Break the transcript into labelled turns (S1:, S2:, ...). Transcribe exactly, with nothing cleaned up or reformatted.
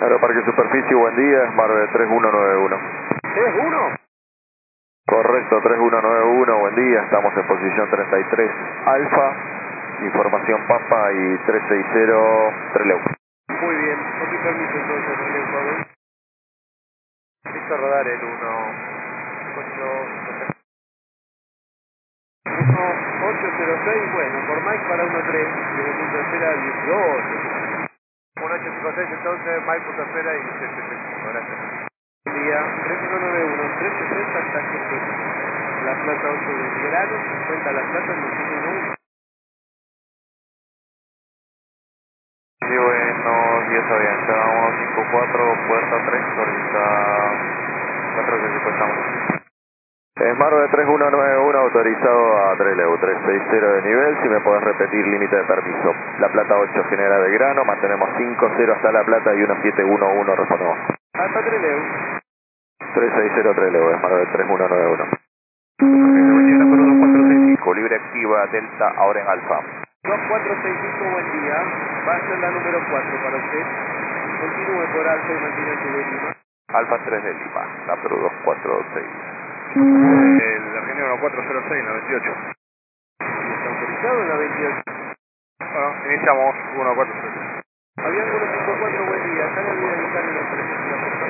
S1: Aeroparque Superficie, buen día, Smart de tres uno nueve uno.
S2: ¿tres uno?
S1: Correcto, tres uno nueve uno, buen día, estamos en posición treinta y tres Alfa, información Papa y tres seis cero Trelew.
S2: Muy bien, con tu permiso entonces, Trelew, joven.
S1: Listo a rodar el uno
S2: ocho cero seis, bueno, por Mike para uno tres, desde el punto de espera dieciocho.
S1: uno ocho cinco seis entonces, Mike punto espera y seis seis cinco, gracias.
S2: Buen día, tres uno nueve uno, tres sesenta hasta que la plata ocho de Belgrano, cincuenta la plata, veintiuno uno.
S1: Sí, bueno, y está bien, quedamos cinco cuatro, puerta tres, órbita cuatro que estamos. Smart de tres uno nueve uno autorizado a Trelew, tres seis cero de nivel, si me podés repetir límite de permiso. La Plata ocho genera Belgrano, mantenemos cinco cero hasta La Plata y uno siete uno uno respondemos.
S2: Hasta Trelew.
S1: tres seis cero Trelew, Smart de tres uno nueve uno. Mañana por dos cuatro seis cinco, libre activa Delta, ahora en Alfa.
S2: dos cuatro seis cinco, buen día. Va a ser la número cuatro para usted. Continúe por alto y mantiene su de Lima.
S1: Alfa tres de Lima, la Pro dos cuatro seis. El Argentina uno cuatro cero seis, noventa y ocho.
S2: Y está autorizado en la veintiocho.
S1: Bueno, iniciamos uno cuatro cero seis.
S2: Avión uno cinco cuatro, buen día. Acá le voy a avisar en la presencia.